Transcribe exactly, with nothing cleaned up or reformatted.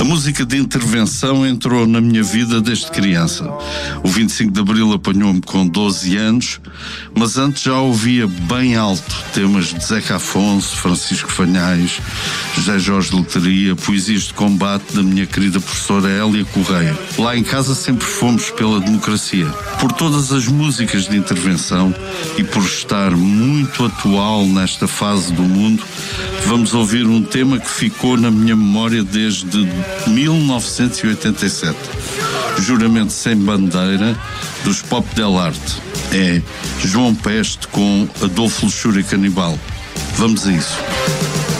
A música de intervenção entrou na minha vida desde criança. O vinte e cinco de Abril apanhou-me com doze anos, mas antes já ouvia bem alto temas de Zeca Afonso, Francisco Fanhais, José Jorge Leteria, poesias de combate da minha querida professora Hélia Correia. Lá em casa sempre fomos pela democracia. Por todas as músicas de intervenção e por estar muito atual nesta fase do mundo, vamos ouvir um tema que ficou na minha memória desde mil novecentos e oitenta e sete. Juramento Sem Bandeira, dos Pop del Arte. É João Peste com Adolfo Luxúria Canibal. Vamos a isso.